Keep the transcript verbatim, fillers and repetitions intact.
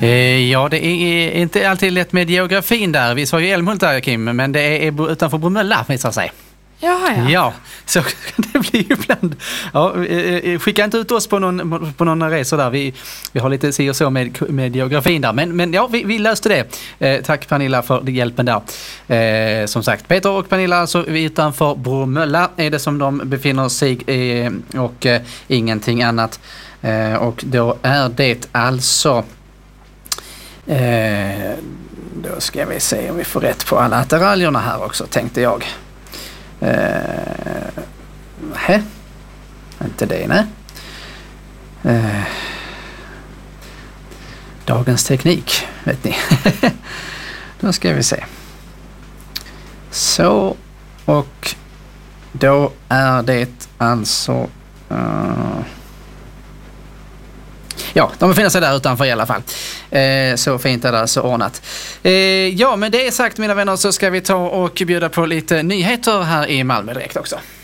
Eh, ja, det är inte alltid lätt med geografin där. Vi sa ju Älmhult där, Kim, men det är utanför Bromölla, visar sig. Jaha, ja. Ja, så det blir ju ibland. Ja, skicka inte ut oss på någon, på någon resa där. Vi, vi har lite si och så med, med geografin där. Men, men ja, vi, vi löste det. Eh, tack Pernilla för hjälpen där. Eh, som sagt, Peter och Pernilla alltså utanför Bromölla är det som de befinner sig i och eh, ingenting annat. Eh, och då är det alltså... Eh, då ska vi se om vi får rätt på alla attiraljerna här också, tänkte jag. Eh, nej, inte det, nej. Eh, dagens teknik, vet ni. Då ska vi se. Så, och då är det alltså... Uh, ja, de befinner sig där utanför i alla fall. Eh, så fint är det alltså ordnat. Eh, ja, men det är sagt, mina vänner, så ska vi ta och bjuda på lite nyheter här i Malmö direkt också.